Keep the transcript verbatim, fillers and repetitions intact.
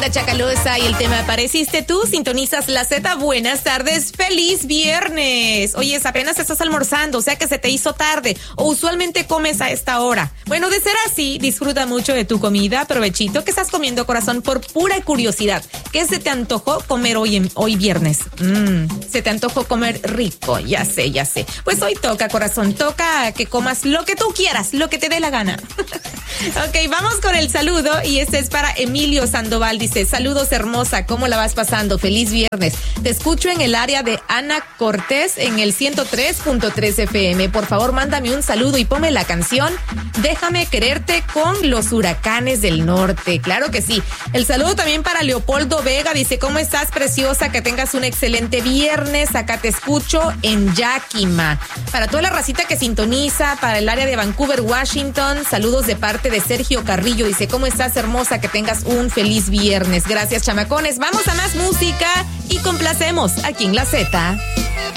Banda Chacalosa y el tema Apareciste tú. Sintonizas la Z. Buenas tardes, feliz viernes. Oye, apenas estás almorzando, o sea que se te hizo tarde, o usualmente comes a esta hora. Bueno, de ser así, disfruta mucho de tu comida, provechito. ¿Qué estás comiendo, corazón? Por pura curiosidad, ¿qué se te antojó comer hoy, en, hoy viernes? Mm, se te antojó comer rico, ya sé, ya sé. Pues hoy toca, corazón, toca que comas lo que tú quieras, lo que te dé la gana. Ok, vamos con el saludo y este es para Emilio Sandoval. Dice, saludos hermosa, ¿cómo la vas pasando? Feliz viernes. Te escucho en el área de Ana Cortés en el ciento tres punto tres F M. Por favor, mándame un saludo y ponme la canción Déjame quererte con los Huracanes del Norte. Claro que sí. El saludo también para Leopoldo Vega. Dice, ¿cómo estás, preciosa? Que tengas un excelente viernes. Acá te escucho en Yakima. Para toda la racita que sintoniza, para el área de Vancouver, Washington, saludos de parte de Sergio Carrillo. Dice, ¿cómo estás, hermosa? Que tengas un feliz viernes. Gracias, chamacones. Vamos a más música y complacemos aquí en La Z.